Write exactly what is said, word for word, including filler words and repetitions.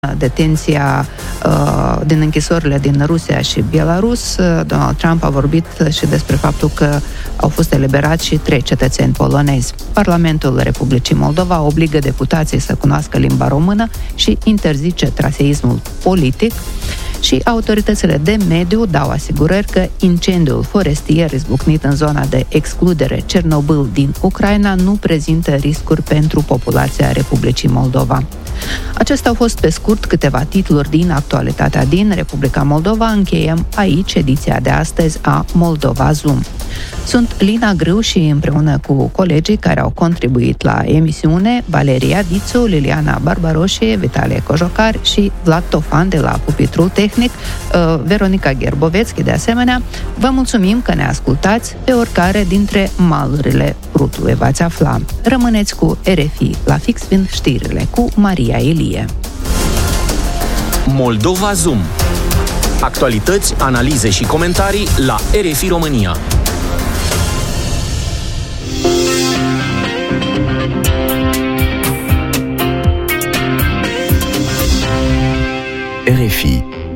detenția uh, din închisorile din Rusia și Belarus. Donald Trump a vorbit și despre faptul că au fost eliberați și trei cetățeni polonezi. Parlamentul Republicii Moldova obligă deputații să cunoască limba română și interzice traseismul politic. Și autoritățile de mediu dau asigurări că incendiul forestier izbucnit în zona de excludere Cernobâl din Ucraina nu prezintă riscuri pentru populația Republicii Moldova. Acestea au fost pe scurt câteva titluri din actualitatea din Republica Moldova. Încheiem aici ediția de astăzi a Moldova Zoom. Sunt Lina Grâu și împreună cu colegii care au contribuit la emisiune, Valeria Dițu, Liliana Barbaroșie, Vitalie Cojocar și Vlad Tofan de la pupitrul tehnic, Veronica Gherbovețchi de asemenea. Vă mulțumim că ne ascultați pe oricare dintre malurile Prutului v-ați afla. Rămâneți cu R F I, la fix vin știrile cu Maria Elie. Moldova Zoom. Actualități, analize și comentarii la R F I România. R F I